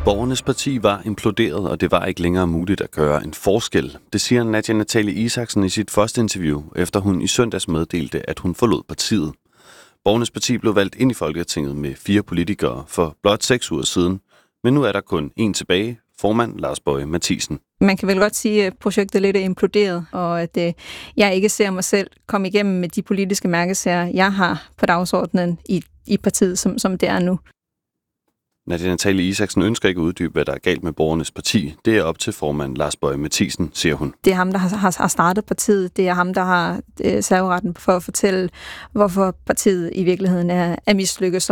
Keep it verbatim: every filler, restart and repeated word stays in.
Borgernes parti var imploderet, og det var ikke længere muligt at gøre en forskel. Det siger Nadia Nathalie Isaksen i sit første interview, efter hun i søndags meddelte, at hun forlod partiet. Borgernes parti blev valgt ind i Folketinget med fire politikere for blot seks uger siden, men nu er der kun én tilbage, formand Lars Boje Mathiesen. Man kan vel godt sige, at projektet lidt er imploderet, og at øh, jeg ikke ser mig selv komme igennem med de politiske mærkesager, jeg har på dagsordenen i, i partiet, som, som det er nu. Nadia Nathalie Isaksen ønsker ikke at uddybe, hvad der er galt med Borgernes parti. Det er op til formand Lars Boje Mathiesen, siger hun. Det er ham, der har, har startet partiet. Det er ham, der har øh, serveretten for at fortælle, hvorfor partiet i virkeligheden er, er mislykket.